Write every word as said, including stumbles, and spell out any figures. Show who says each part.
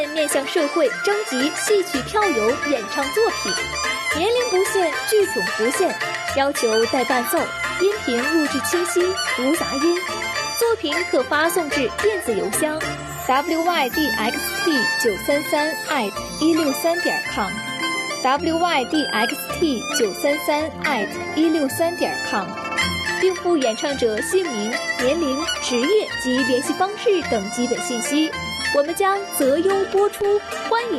Speaker 1: 面向社会征集戏曲票友演唱作品，年龄不限，剧种不限，要求带伴奏，音频录制清晰，无杂音。作品可发送至电子邮箱 w y d x t 九三三 at 一六三点 com w y d x t 九三三 at 一六三点 com， 并附演唱者姓名、年龄、职业及联系方式等基本信息，我们将择优播出，欢迎